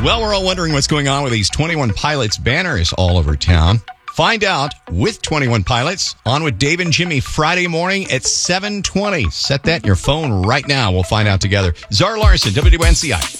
Well, we're all wondering what's going on with these 21 Pilots banners all over town. Find out with 21 Pilots on with Dave and Jimmy Friday morning at 7:20. Set that in your phone right now. We'll find out together. Zara Larson, WNCI.